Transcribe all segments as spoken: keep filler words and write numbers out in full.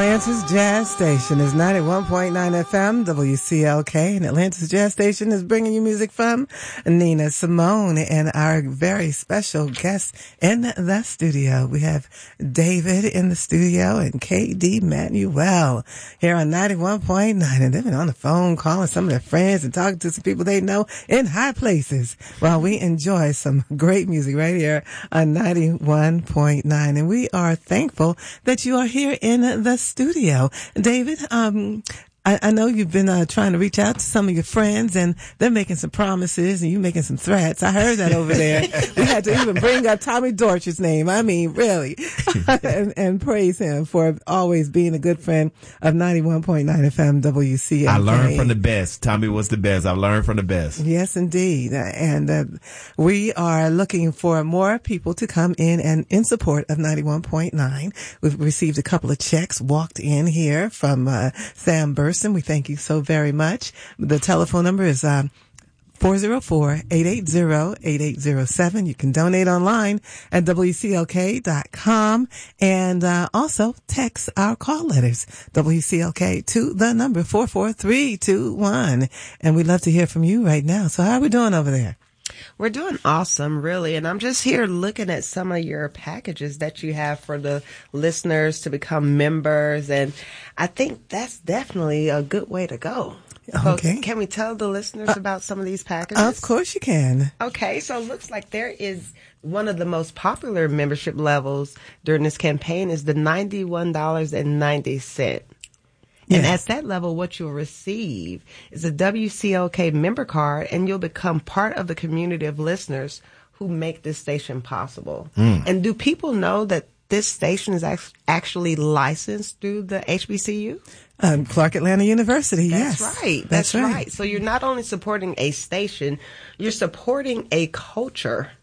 Atlanta's Jazz Station is ninety-one point nine F M, W C L K, and Atlanta's Jazz Station is bringing you music from Nina Simone and our very special guest in the studio. We have David in the studio and K D Manuel here on ninety-one point nine, and they've been on the phone calling some of their friends and talking to some people they know in high places while we enjoy some great music right here on ninety-one point nine. And we are thankful that you are here in the studio. David, um, I, I know you've been uh, trying to reach out to some of your friends, and they're making some promises, and you making some threats. I heard that over there. We had to even bring up Tommy Dortch's name. I mean, really, and, and praise him for always being a good friend of ninety-one point nine F M W C L K. I learned from the best. Tommy was the best. I learned from the best. Yes, indeed. And uh, we are looking for more people to come in and in support of ninety-one point nine. We've received a couple of checks walked in here from uh, Sam Burson. We thank you so very much. The telephone number is uh, four oh four, eight eight zero, eight eight zero seven. You can donate online at W C L K dot com, and uh, also text our call letters, W C L K, to the number four four three two one. And we'd love to hear from you right now. So how are we doing over there? We're doing awesome, really. And I'm just here looking at some of your packages that you have for the listeners to become members. And I think that's definitely a good way to go. Okay. So can we tell the listeners uh, about some of these packages? Of course you can. Okay. So it looks like there is one of the most popular membership levels during this campaign is the ninety-one dollars and ninety cents. And Yes. at that level, what you'll receive is a W C L K member card, and you'll become part of the community of listeners who make this station possible. Mm. And do people know that this station is act- actually licensed through the H B C U? Um, Clark Atlanta University, That's yes. right. That's, That's right. right. So you're not only supporting a station, you're supporting a culture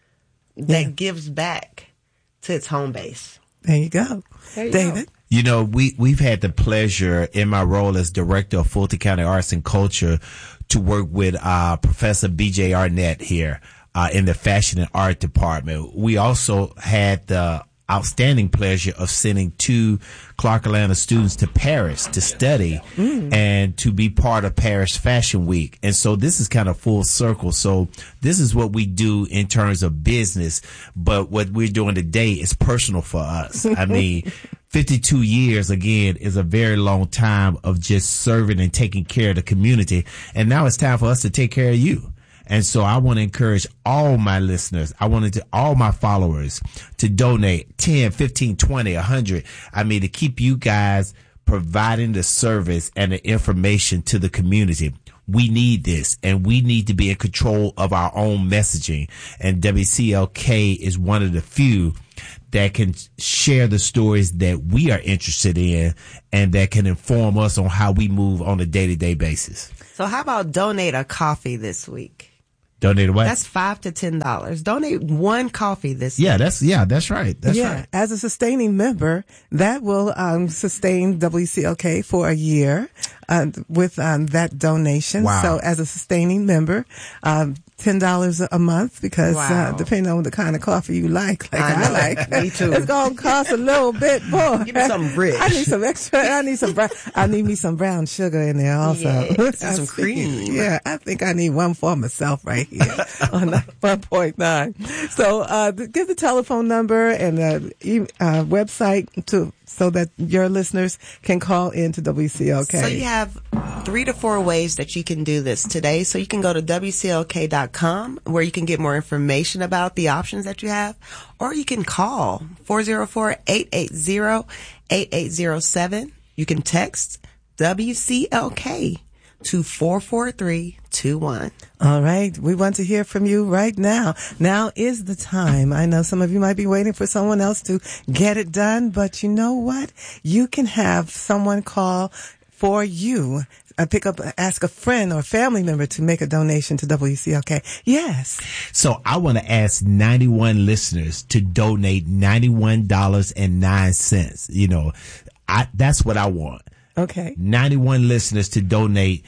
that Yeah. gives back to its home base. There you go. There you David? go. You know, we, we've had the pleasure in my role as director of Fulton County Arts and Culture to work with uh, Professor B J Arnett here uh, in the Fashion and Art Department. We also had the outstanding pleasure of sending two Clark Atlanta students to Paris to study mm. and to be part of Paris Fashion Week. And so this is kind of full circle. So this is what we do in terms of business, but what we're doing today is personal for us. I mean, fifty-two years, again, is a very long time of just serving and taking care of the community. And now it's time for us to take care of you. And so I want to encourage all my listeners, I wanted to, all my followers to donate ten, fifteen, twenty, one hundred. I mean, to keep you guys providing the service and the information to the community. We need this, and we need to be in control of our own messaging. And W C L K is one of the few that can share the stories that we are interested in and that can inform us on how we move on a day-to-day basis. So how about donate a coffee this week? Donate what? That's five to ten dollars. Donate one coffee this Yeah, week. that's yeah, that's right. That's yeah, right. as a sustaining member, that will um, sustain W C L K for a year uh, with um, that donation. Wow. So as a sustaining member, um, ten dollars a month, because Wow. uh, depending on the kind of coffee you like, like I, I know. like, Me too. it's going to cost a little bit more. Give me something rich. I need some extra. I need some brown. I need me some brown sugar in there also. Yes, and I some think- cream. Yeah, I think I need one for myself right here on one point nine. So uh, give the telephone number and the e- uh, website to so that your listeners can call in to W C L K. So you have three to four ways that you can do this today. So you can go to W C L K dot com where you can get more information about the options that you have, or you can call four oh four, eight eight zero, eight eight zero seven. You can text W C L K to four four three two one. All right. We want to hear from you right now. Now is the time. I know some of you might be waiting for someone else to get it done, but you know what? You can have someone call for you. Uh, pick up, ask a friend or family member to make a donation to W C L K. Yes. So I want to ask ninety-one listeners to donate ninety-one dollars and nine cents. You know, I, that's what I want. Okay. ninety-one listeners to donate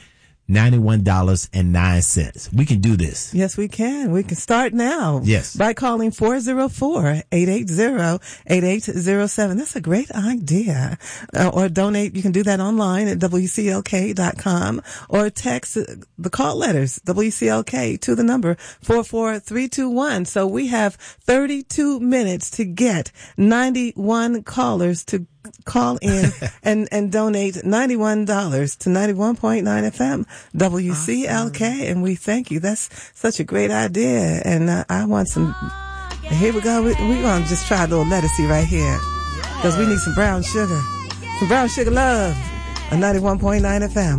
ninety-one dollars and nine cents. We can do this. Yes, we can. We can start now. Yes. By calling four oh four, eight eight zero, eight eight zero seven. That's a great idea. Uh, or donate. You can do that online at W C L K dot com or text the call letters W C L K to the number four four three two one. So we have thirty-two minutes to get ninety-one callers to call in and, and donate ninety-one dollars to ninety-one point nine F M W C L K. Awesome. And we thank you. That's such a great idea. And uh, I want some, here we go. We're we going to just try a little lettuce right here because we need some brown sugar. Some brown sugar love. A ninety-one point nine F M.